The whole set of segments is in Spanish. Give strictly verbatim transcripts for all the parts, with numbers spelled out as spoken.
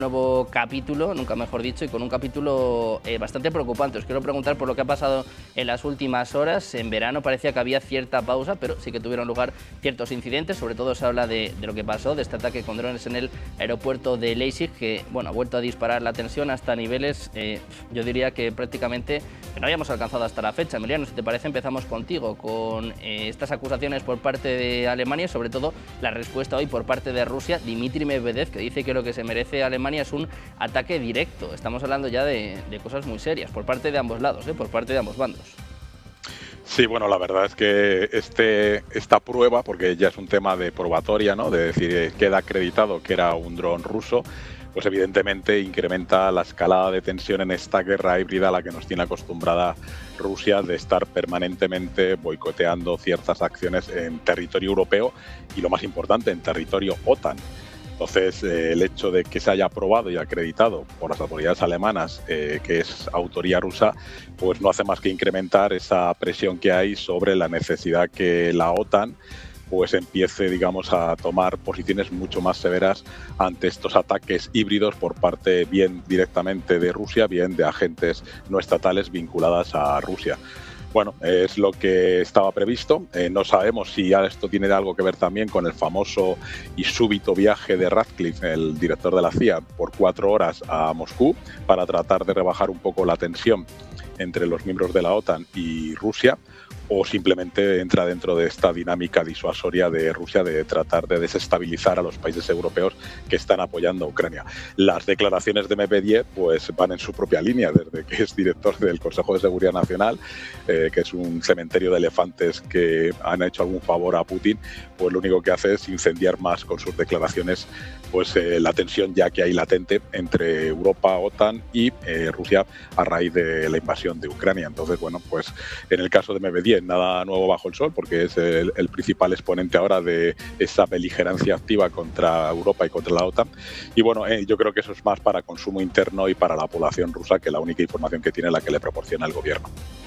nuevo capítulo, nunca mejor dicho, y con un capítulo eh, bastante preocupante. Os quiero preguntar por lo que ha pasado en las últimas horas. En verano parecía que había cierta pausa, pero sí que tuvieron lugar ciertos incidentes. Sobre todo se habla de, de lo que pasó, de este ataque con drones en el aeropuerto de Leipzig, que bueno, ha vuelto a disparar la tensión hasta niveles, eh, yo diría que prácticamente que no habíamos alcanzado hasta la fecha. Emiliano, si te parece, empezamos contigo, con eh, estas acusaciones por parte de Alemania y sobre todo la respuesta hoy por parte de Rusia, Dmitry Medvedev, que dice que lo que se merece Alemania es un ataque directo. Estamos hablando ya de, de cosas muy serias por parte de ambos lados, ¿eh? por parte de ambos bandos. Sí, bueno, la verdad es que este, esta prueba, porque ya es un tema de probatoria, ¿no? De decir, queda acreditado que era un dron ruso, pues evidentemente incrementa la escalada de tensión en esta guerra híbrida a la que nos tiene acostumbrada Rusia, de estar permanentemente boicoteando ciertas acciones en territorio europeo y, lo más importante, en territorio OTAN. Entonces, eh, el hecho de que se haya aprobado y acreditado por las autoridades alemanas eh, que es autoría rusa, pues no hace más que incrementar esa presión que hay sobre la necesidad que la OTAN pues empiece, digamos, a tomar posiciones mucho más severas ante estos ataques híbridos por parte bien directamente de Rusia, bien de agentes no estatales vinculadas a Rusia. Bueno, es lo que estaba previsto. Eh, no sabemos si esto tiene algo que ver también con el famoso y súbito viaje de Ratcliffe, el director de la C I A, por cuatro horas a Moscú para tratar de rebajar un poco la tensión entre los miembros de la OTAN y Rusia, o simplemente entra dentro de esta dinámica disuasoria de Rusia de tratar de desestabilizar a los países europeos que están apoyando a Ucrania. Las declaraciones de Medvedev pues van en su propia línea, desde que es director del Consejo de Seguridad Nacional, eh, que es un cementerio de elefantes que han hecho algún favor a Putin, pues lo único que hace es incendiar más con sus declaraciones pues eh, la tensión ya que hay latente entre Europa, OTAN y eh, Rusia a raíz de la invasión de Ucrania. Entonces, bueno, pues en el caso de Medvedev, nada nuevo bajo el sol, porque es el, el principal exponente ahora de esa beligerancia activa contra Europa y contra la OTAN. Y bueno, eh, yo creo que eso es más para consumo interno y para la población rusa, que la única información que tiene es la que le proporciona el gobierno.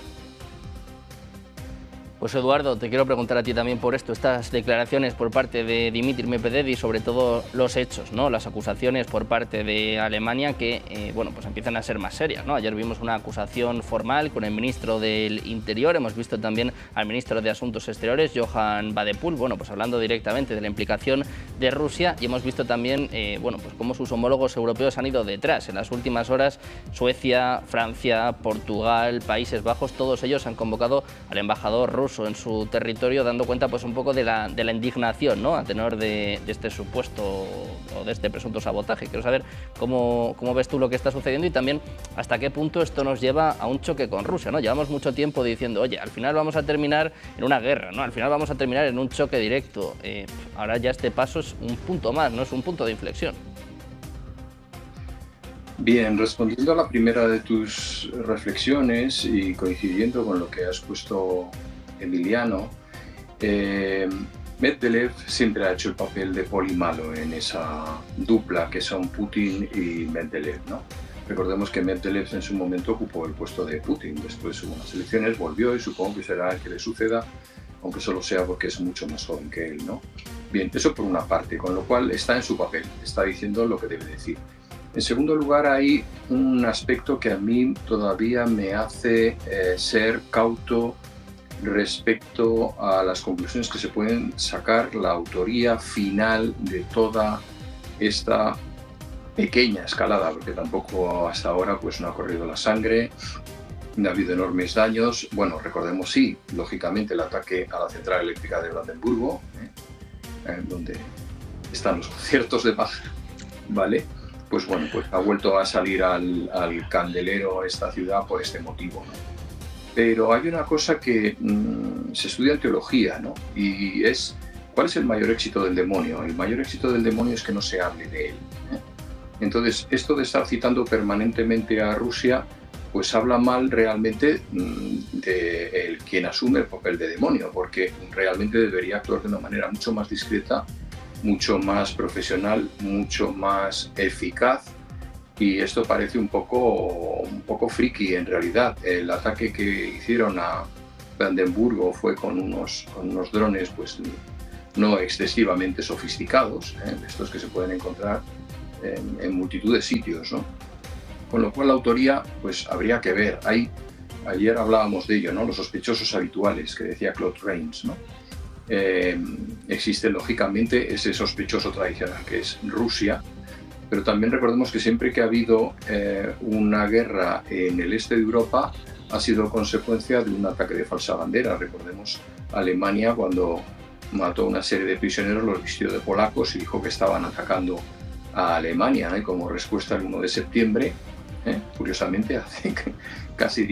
Pues Eduardo, te quiero preguntar a ti también por esto, estas declaraciones por parte de Dmitry Medvedev y sobre todo los hechos, ¿no? Las acusaciones por parte de Alemania que eh, bueno, pues empiezan a ser más serias, ¿no? Ayer vimos una acusación formal con el ministro del Interior, hemos visto también al ministro de Asuntos Exteriores, Johann Wadephul, bueno, pues hablando directamente de la implicación de Rusia, y hemos visto también eh, bueno, pues cómo sus homólogos europeos han ido detrás. En las últimas horas, Suecia, Francia, Portugal, Países Bajos, todos ellos han convocado al embajador ruso en su territorio, dando cuenta pues un poco de la, de la indignación, ¿no? A tenor de, de este supuesto o de este presunto sabotaje. Quiero saber cómo, cómo ves tú lo que está sucediendo y también hasta qué punto esto nos lleva a un choque con Rusia, ¿no? Llevamos mucho tiempo diciendo, oye, al final vamos a terminar en una guerra, ¿no? Al final vamos a terminar en un choque directo. Eh, ahora ya este paso es un punto más, ¿no? Es un punto de inflexión. Bien, respondiendo a la primera de tus reflexiones y coincidiendo con lo que has puesto, Emiliano, eh, Medvedev siempre ha hecho el papel de poli malo en esa dupla que son Putin y Medvedev, ¿no? Recordemos que Medvedev en su momento ocupó el puesto de Putin, después hubo unas elecciones, volvió y supongo que será el que le suceda, aunque solo sea porque es mucho más joven que él, ¿no? Bien, eso por una parte, con lo cual está en su papel, está diciendo lo que debe decir. En segundo lugar, hay un aspecto que a mí todavía me hace eh, ser cauto respecto a las conclusiones que se pueden sacar, la autoría final de toda esta pequeña escalada, porque tampoco hasta ahora pues no ha corrido la sangre, no ha habido enormes daños. Bueno, recordemos sí, lógicamente el ataque a la central eléctrica de Brandenburgo, ¿eh? donde están los conciertos de Bach, ¿vale? Pues bueno, pues ha vuelto a salir al, al candelero esta ciudad por este motivo, ¿no? Pero hay una cosa que mmm, se estudia en teología, ¿no? Y es, ¿cuál es el mayor éxito del demonio? El mayor éxito del demonio es que no se hable de él, ¿eh? Entonces, esto de estar citando permanentemente a Rusia, pues habla mal realmente mmm, de el, quien asume el papel de demonio, porque realmente debería actuar de una manera mucho más discreta, mucho más profesional, mucho más eficaz. Y esto parece un poco, un poco friki en realidad. El ataque que hicieron a Brandenburgo fue con unos, con unos drones pues, no excesivamente sofisticados, ¿eh? estos que se pueden encontrar en, en multitud de sitios, ¿no? Con lo cual la autoría, pues habría que ver. Hay, ayer hablábamos de ello, ¿no? Los sospechosos habituales, que decía Claude Rains, ¿no? Eh, existe lógicamente ese sospechoso tradicional que es Rusia, pero también recordemos que siempre que ha habido eh, una guerra en el este de Europa ha sido consecuencia de un ataque de falsa bandera. Recordemos Alemania cuando mató a una serie de prisioneros, los vistió de polacos y dijo que estaban atacando a Alemania, ¿eh? Como respuesta al uno de septiembre, ¿eh? Curiosamente hace casi